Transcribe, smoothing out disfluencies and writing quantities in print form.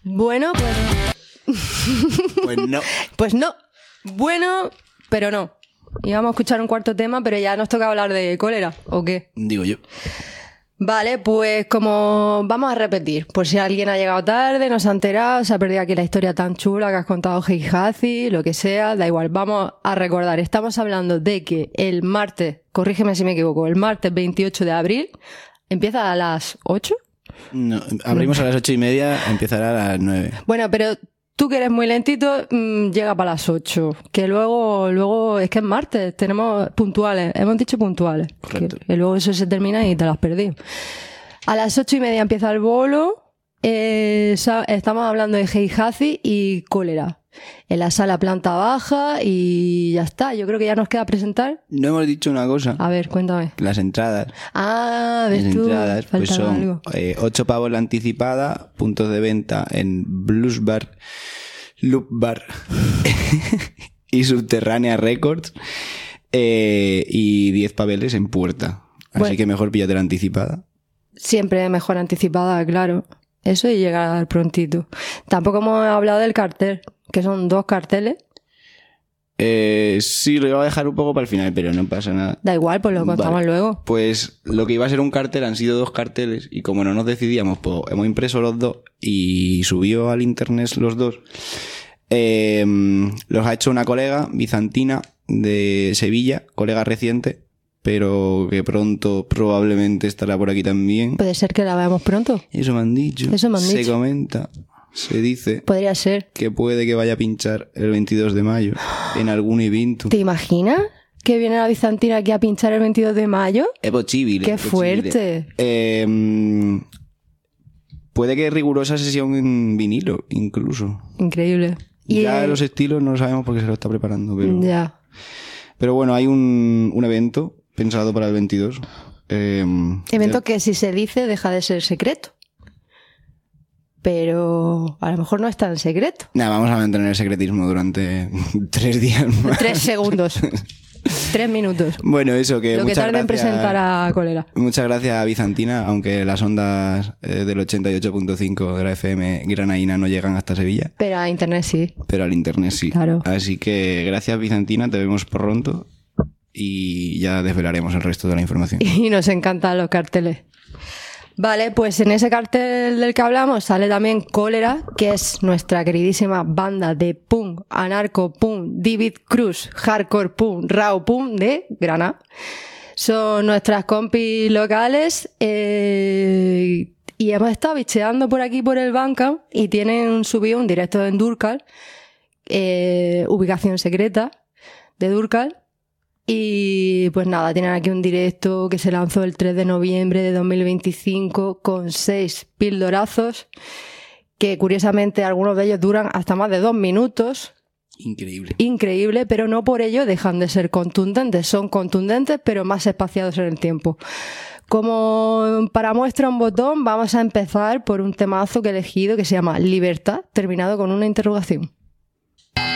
Bueno, Pues no. pues no. Bueno, pero no. Íbamos a escuchar un cuarto tema, pero ya nos toca hablar de cólera, ¿o qué? Digo yo. Vale, pues como vamos a repetir, por si alguien ha llegado tarde, no se ha enterado, se ha perdido aquí la historia tan chula que has contado Heihachi, lo que sea, da igual, vamos a recordar. Estamos hablando de que el martes, corrígeme si me equivoco, el martes 28 de abril, empieza a las 8. No, abrimos a las 8:30, empezará a las 9. Bueno, pero tú que eres muy lentito, llega para las 8. Que luego es que es martes, tenemos puntuales, hemos dicho puntuales. Correcto. Que luego eso se termina y te lo has perdido. A las 8:30 empieza el bolo. Estamos hablando de Heihachi y cólera. En la sala planta baja y ya está. Yo creo que ya nos queda presentar. No hemos dicho una cosa. A ver, cuéntame. Las entradas. Ah, ves Las tú. entradas pues Faltaba son algo. 8 pavos la anticipada, puntos de venta en Blues Bar, Loop Bar y Subterránea Records, y 10 paveles en puerta. Así Bueno. que mejor píllate la anticipada. Siempre mejor anticipada, claro. Eso y llegar prontito. Tampoco hemos hablado del cartel, que son 2 carteles. Sí, lo iba a dejar un poco para el final, pero no pasa nada. Da igual, pues lo contamos Vale. luego. Pues lo que iba a ser un cartel han sido 2 carteles y como no nos decidíamos, pues hemos impreso los 2 y subió al internet los 2. Los ha hecho una colega bizantina de Sevilla, colega reciente, pero que pronto probablemente estará por aquí también. Puede ser que la veamos pronto. Eso me han dicho. Eso me han Se dicho. comenta, se dice Podría ser. que puede que vaya a pinchar el 22 de mayo en algún evento. ¿Te imaginas que viene la bizantina aquí a pinchar el 22 de mayo? Es posible. ¡Qué es posible. fuerte! Puede que rigurosa sesión en vinilo, incluso. Increíble. Ya los estilos no lo sabemos porque se lo está preparando. Ya. Pero bueno, hay un evento pensado para el 22. Evento que si se dice deja de ser secreto. Pero a lo mejor no es tan secreto. Nada, vamos a mantener el secretismo durante 3 días más. 3 segundos. 3 minutos. Bueno, eso, que Lo que muchas tarda en gracias. presentar a cólera. Muchas gracias a Bizantina, aunque las ondas del 88.5 de la FM granaína no llegan hasta Sevilla, Pero a internet sí. pero al internet sí. Claro. Así que gracias Bizantina, te vemos pronto y ya desvelaremos el resto de la información. Y nos encantan los carteles. Vale, pues en ese cartel del que hablamos sale también Cólera, que es nuestra queridísima banda de punk, anarco punk, David Cruz, hardcore punk, raw punk de Granada. Son nuestras compis locales, y hemos estado bicheando por aquí por el Bandcamp y tienen subido un directo en Durcal, ubicación secreta de Durcal. Y pues nada, tienen aquí un directo que se lanzó el 3 de noviembre de 2025 con 6 pildorazos que curiosamente algunos de ellos duran hasta más de 2 minutos. Increíble. Increíble, pero no por ello dejan de ser contundentes. Son contundentes, pero más espaciados en el tiempo. Como para muestra un botón, vamos a empezar por un temazo que he elegido que se llama Libertad, terminado con una interrogación.